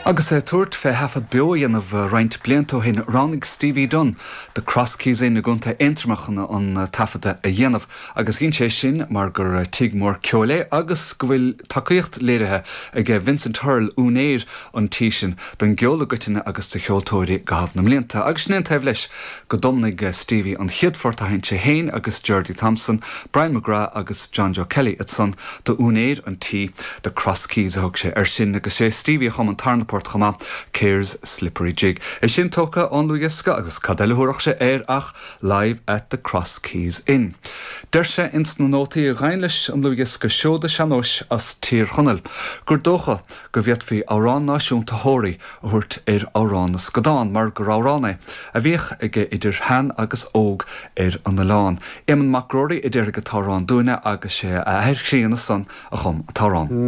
Agus tuairt fé hafad beo dhéanamh roinnt bliantó hin Ránig Stevie Dunn, de Crosskeys é na gúnta intramachna an tafada a dhéanamh, agus gin sé sin mar gur tigmór ceolé agus go bhfuil tacaíocht léirithe ag Vincent Hurl únéir an tísin don geola goiteine agus de cheoltóirí gahabh na mblianta. Agus snéan taobh leis go domnig Stevie an chiadfort a hain sé héin agus Geordie Thompson, Brian McGrath agus John Joe Kelly at son de únéir an tí de Crosskeys a thug sé sin agus sé Stevie chum an tarnaport chama Cair's Slippery Jig. Is sin tóca an luigesca agus cadeileúireach sé ach live at the Crosskeys Inn. Der sé ins na nótaí a ghain leis an luigesca seoda seanóis as tír chonel. Gur dócha go bhíod fí árán náisiúnta tóirí a thuirt árán na Scadán mar gur áránna a bhíoch ige idir hen agus óg an na lán. Éman macróirí idir go tárán dúine agus sé a heir síana san a chum a tárán.